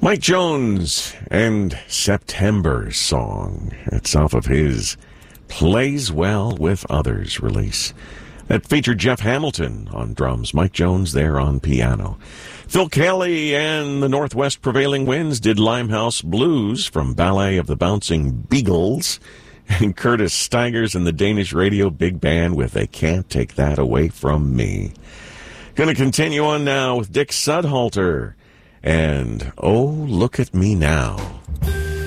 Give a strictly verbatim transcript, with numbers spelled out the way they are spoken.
Mike Jones and September Song. It's off of his Plays Well with Others release. That featured Jeff Hamilton on drums, Mike Jones there on piano. Phil Kelly and the Northwest Prevailing Winds did Limehouse Blues from Ballet of the Bouncing Beagles. And Curtis Stigers and the Danish Radio Big Band with They Can't Take That Away From Me. Going to continue on now with Dick Sudhalter and Oh, Look at Me Now.